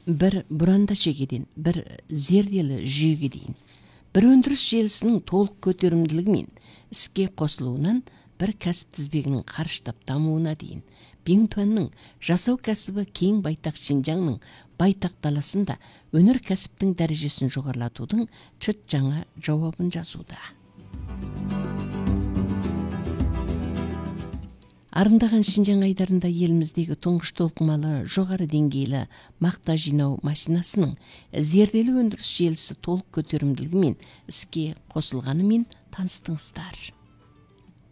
бір бұранда шегеден бір зерделі жүйеге дейін бір өндіріс желісінің толық көтерімділігі мен іске қосылуынан бір кәсіп тізбегінің қарыштап дамуына дейін Биңтуанның жасау кәсібі кең байтақ Шинжаңның байтақ даласында өнер кәсіптің дәрежесін жоғарылатудың чыт жаңа жауабын жазуда. Арындаған Шинжаң айдарында еліміздегі тұңғыш толқымалы жоғары деңгейлі мақта жинау машинасының зерделі өндіріс желісі толық көтерімділігімен іске қосылғанымен таныстыңыздар.